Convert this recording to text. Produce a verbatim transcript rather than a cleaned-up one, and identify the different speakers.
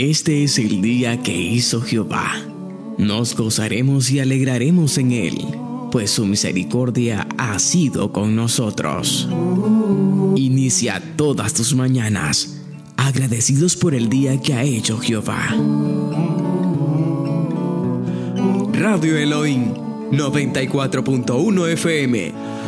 Speaker 1: Este es el día que hizo Jehová. Nos gozaremos y alegraremos en él, pues su misericordia ha sido con nosotros. Inicia todas tus mañanas agradecidos por el día que ha hecho Jehová. Radio Elohim noventa y cuatro punto uno F M